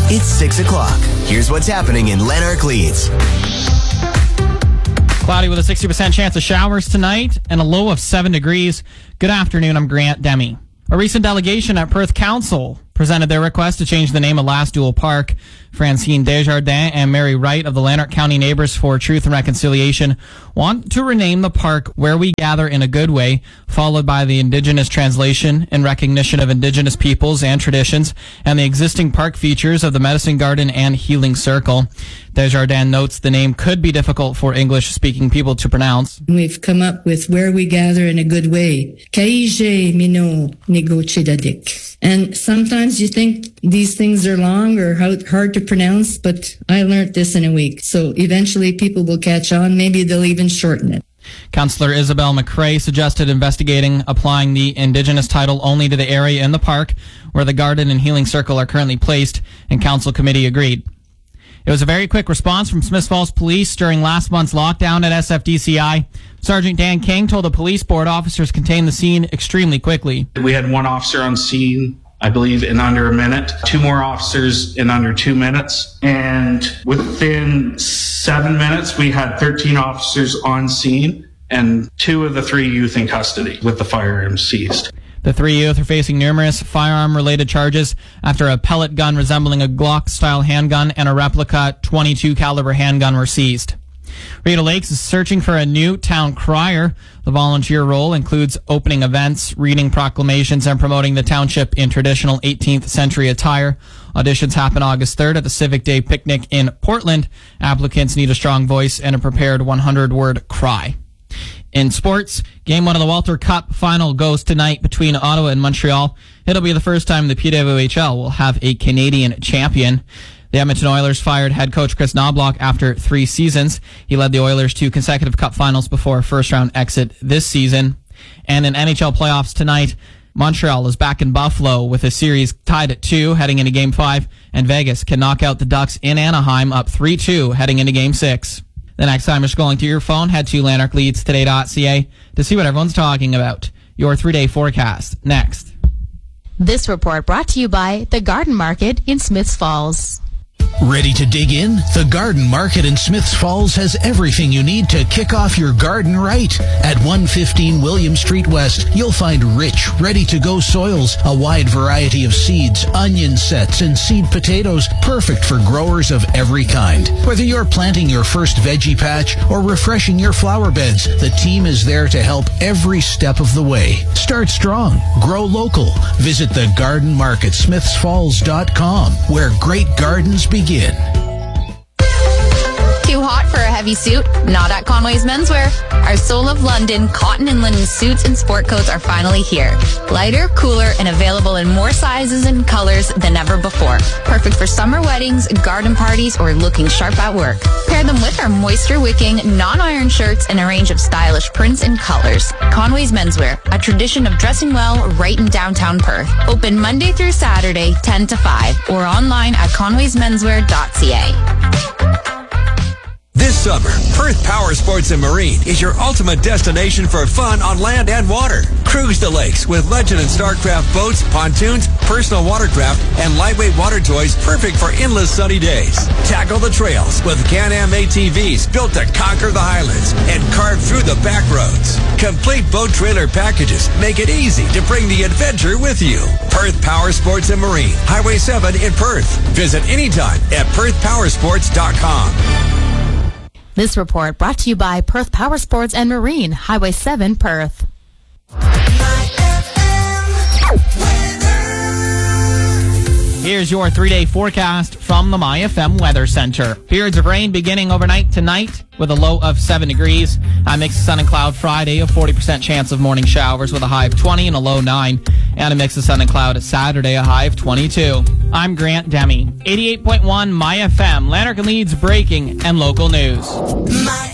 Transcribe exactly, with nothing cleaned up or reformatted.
It's six o'clock. Here's what's happening in Lanark Leeds. Cloudy with a sixty percent chance of showers tonight and a low of seven degrees. Good afternoon, I'm Grant Demi. A recent delegation at Perth Council presented their request to change the name of Last Duel Park. Francine Desjardins and Mary Wright of the Lanark County Neighbors for Truth and Reconciliation want to rename the park Where We Gather in a Good Way, followed by the Indigenous translation in recognition of Indigenous peoples and traditions, and the existing park features of the Medicine Garden and Healing Circle. Desjardins notes the name could be difficult for English-speaking people to pronounce. We've come up with Where We Gather in a Good Way. Kaije Mino Negochidadik. And sometimes you think these things are long or hard to pronounce, but I learned this in a week. So eventually people will catch on. Maybe they'll even shorten it. Councillor Isabel McRae suggested investigating applying the Indigenous title only to the area in the park where the Garden and Healing Circle are currently placed, and Council Committee agreed. It was a very quick response from Smiths Falls Police during last month's lockdown at S F D C I. Sergeant Dan King told the police board officers contained the scene extremely quickly. We had one officer on scene, I believe, in under a minute, two more officers in under two minutes, and within seven minutes, we had thirteen officers on scene and two of the three youth in custody with the firearms seized. The three youth are facing numerous firearm-related charges after a pellet gun resembling a Glock-style handgun and a replica twenty-two caliber handgun were seized. Rita Lakes is searching for a new town crier. The volunteer role includes opening events, reading proclamations, and promoting the township in traditional eighteenth century attire. Auditions happen August third at the Civic Day Picnic in Portland. Applicants need a strong voice and a prepared one hundred word cry. In sports, game one of the Walter Cup final goes tonight between Ottawa and Montreal. It'll be the first time the P W H L will have a Canadian champion. The Edmonton Oilers fired head coach Chris Knobloch after three seasons. He led the Oilers to consecutive Cup finals before a first-round exit this season. And in N H L playoffs tonight, Montreal is back in Buffalo with a series tied at two heading into Game five, and Vegas can knock out the Ducks in Anaheim up three two heading into Game six. The next time you're scrolling through your phone, head to lanark leeds today dot c a to see what everyone's talking about. Your three-day forecast next. This report brought to you by the Garden Market in Smiths Falls. Ready to dig in? The Garden Market in Smiths Falls has everything you need to kick off your garden right. At one fifteen William Street West, you'll find rich, ready-to-go soils, a wide variety of seeds, onion sets, and seed potatoes, perfect for growers of every kind. Whether you're planting your first veggie patch or refreshing your flower beds, the team is there to help every step of the way. Start strong. Grow local. Visit the Garden Market Smiths Falls dot com, where great gardens begin. Too hot for a heavy suit? Not at Conway's Menswear. Our Soul of London cotton and linen suits and sport coats are finally here. Lighter, cooler, and available in more sizes and colors than ever before. Perfect for summer weddings, garden parties, or looking sharp at work. Pair them with our moisture-wicking, non-iron shirts and a range of stylish prints and colors. Conway's Menswear, a tradition of dressing well right in downtown Perth. Open Monday through Saturday, ten to five, or online at conways menswear dot c a. This summer, Perth Power Sports and Marine is your ultimate destination for fun on land and water. Cruise the lakes with Legend and Starcraft boats, pontoons, personal watercraft, and lightweight water toys perfect for endless sunny days. Tackle the trails with Can-Am A T Vs built to conquer the highlands and carve through the back roads. Complete boat trailer packages make it easy to bring the adventure with you. Perth Power Sports and Marine, Highway seven in Perth. Visit anytime at perth power sports dot com. This report brought to you by Perth Power Sports and Marine, Highway seven, Perth. Here's your three-day forecast from the My F M Weather Center. Periods of rain beginning overnight tonight with a low of seven degrees. A mix of sun and cloud Friday, a forty percent chance of morning showers with a high of twenty and a low nine. And a mix of sun and cloud Saturday, a high of twenty-two. I'm Grant Demi. eighty-eight point one My F M, Lanark and Leeds breaking and local news. My